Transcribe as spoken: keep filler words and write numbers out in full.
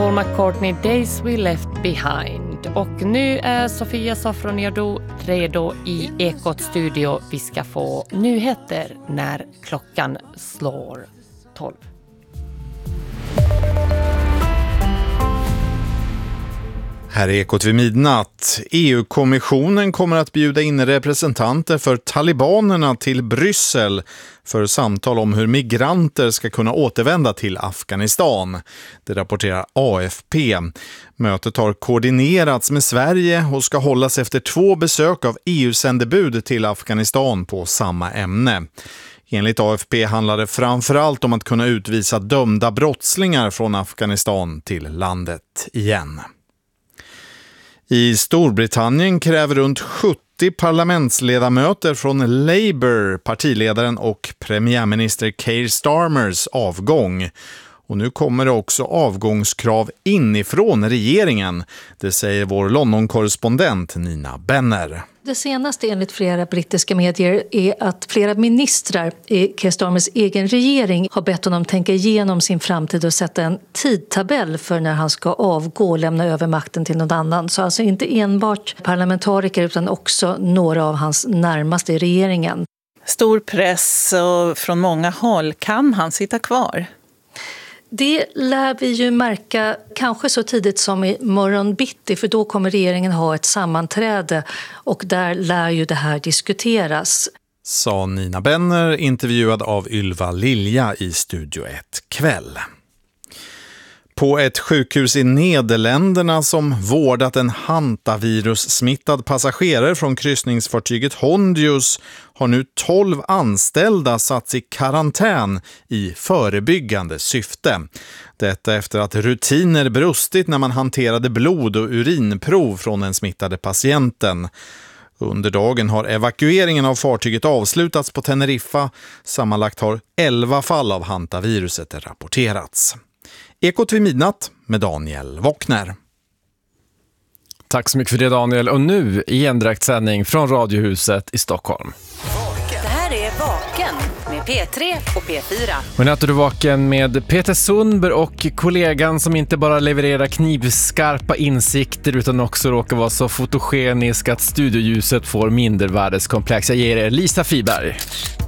Paul McCartney, Days We Left Behind. Och nu är Sofia Safroniadou redo i Ekot studio. Vi ska få nyheter när klockan slår tolv. Här är Ekot vid midnatt. E U-kommissionen kommer att bjuda in representanter för talibanerna till Bryssel för samtal om hur migranter ska kunna återvända till Afghanistan. Det rapporterar A F P. Mötet har koordinerats med Sverige och ska hållas efter två besök av E U-sändebud till Afghanistan på samma ämne. Enligt A F P handlar det framförallt om att kunna utvisa dömda brottslingar från Afghanistan till landet igen. I Storbritannien kräver runt sjuttio parlamentsledamöter från Labour, partiledaren och premiärminister Keir Starmers avgång. Och nu kommer det också avgångskrav inifrån regeringen. Det säger vår London-korrespondent Nina Benner. Det senaste enligt flera brittiska medier är att flera ministrar i Keir Starmers egen regering har bett honom tänka igenom sin framtid och sätta en tidtabell för när han ska avgå och lämna över makten till någon annan. Så alltså inte enbart parlamentariker utan också några av hans närmaste i regeringen. Stor press och från många håll. Kan han sitta kvar? Det lär vi ju märka kanske så tidigt som i morgon bitti, för då kommer regeringen ha ett sammanträde och där lär ju det här diskuteras. Sa Nina Benner, intervjuad av Ylva Lilja i Studio ett kväll. På ett sjukhus i Nederländerna som vårdat en hantavirus-smittad passagerare från kryssningsfartyget Hondius har nu tolv anställda satts i karantän i förebyggande syfte. Detta efter att rutiner brustit när man hanterade blod- och urinprov från den smittade patienten. Under dagen har evakueringen av fartyget avslutats på Teneriffa. Sammanlagt har elva fall av hantaviruset rapporterats. Ekot vid midnatt med Daniel Wockner. Tack så mycket för det, Daniel. Och nu i en direktsändning från Radiohuset i Stockholm. Det här är Vaken med P tre och P fyra. Och nu är du vaken med Peter Sundberg och kollegan som inte bara levererar knivskarpa insikter utan också råkar vara så fotogenisk att studioljuset får mindervärdeskomplex. Jag ger er Lisa Fiberg.